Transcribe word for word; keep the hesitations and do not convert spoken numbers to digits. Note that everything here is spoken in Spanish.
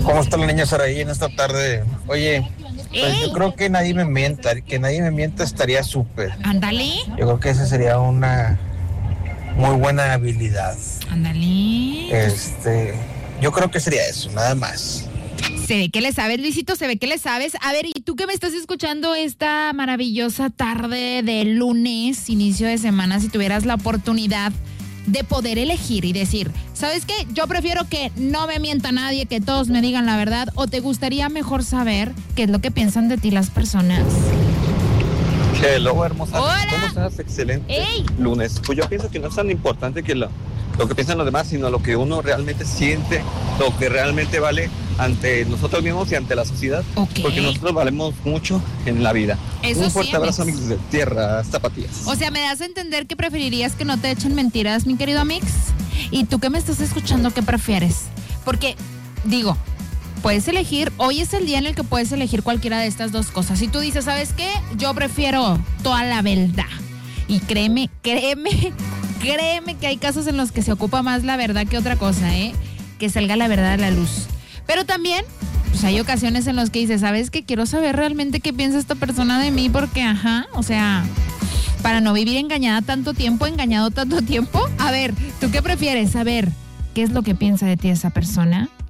¿Cómo está la niña Saraí en esta tarde? Oye, pues yo creo que nadie me mienta, que nadie me mienta estaría súper. Ándale. Yo creo que esa sería una muy buena habilidad. Ándale. Este, yo creo que sería eso, nada más. Se ve que le sabes, Luisito, se ve que le sabes. A ver, ¿y tú que me estás escuchando esta maravillosa tarde de lunes, inicio de semana, si tuvieras la oportunidad de poder elegir y decir, ¿sabes qué? Yo prefiero que no me mienta nadie, que todos me digan la verdad, o te gustaría mejor saber qué es lo que piensan de ti las personas? Hello, hermosa. Hola. ¿Cómo estás? Excelente Ey. lunes. Pues yo pienso que no es tan importante que lo, lo que piensan los demás, sino lo que uno realmente siente, lo que realmente vale ante nosotros mismos y ante la sociedad. Ok. Porque nosotros valemos mucho en la vida. Eso Un sí, fuerte abrazo, Amix. amigos de tierra, zapatillas. O sea, ¿me das a entender que preferirías que no te echen mentiras, mi querido Amix? ¿Y tú que me estás escuchando, qué prefieres? Porque, digo, puedes elegir, hoy es el día en el que puedes elegir cualquiera de estas dos cosas. Si tú dices, ¿sabes qué? Yo prefiero toda la verdad. Y créeme, créeme, créeme que hay casos en los que se ocupa más la verdad que otra cosa, ¿eh? Que salga la verdad a la luz. Pero también, pues hay ocasiones en las que dices, ¿sabes qué? Quiero saber realmente qué piensa esta persona de mí porque, ajá, o sea, para no vivir engañada tanto tiempo, engañado tanto tiempo. A ver, ¿tú qué prefieres? Saber qué es lo que piensa de ti esa persona.